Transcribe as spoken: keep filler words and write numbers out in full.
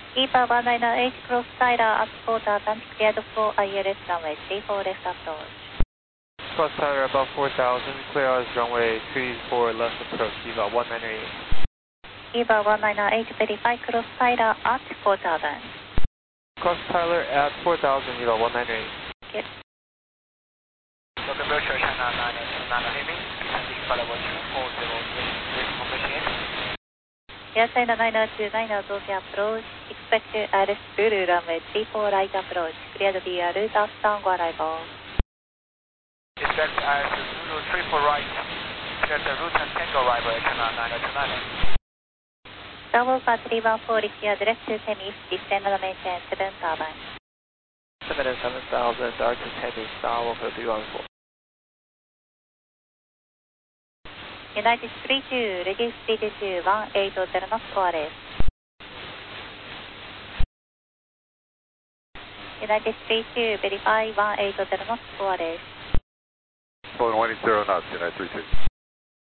EPA one nine eight cross Tyler at quarter Atlantic cleared for I L S runway three four left approach. Cross Tyler above four thousand, clear as runway three four left approach, EVA one nine eight. EVA one nine eight verify cross Tyler at quarter Atlantic. Cross Tyler at four thousand, EVA one nine eight. Yes. Local Berkshire China nine eight two nine heavy, descending for level two four zero three, ready for machine. Air China nine oh two nine oh Tokyo approach, expect I L S Zulu runway three four right approach, cleared via route of Tango arrival. Expect I L S Zulu three four right, cleared the route and Tango arrival at China nine oh two nine. Skywalker three one four is here direct to Temis, descend and maintain seven turbine. seven seven thousand, direct to Temis, Skywalker three one four. United three two, reduce speed to one eight zero knots O R S. United three two, verify one eight zero knots O R S. Boeing one eight zero knots, United three two.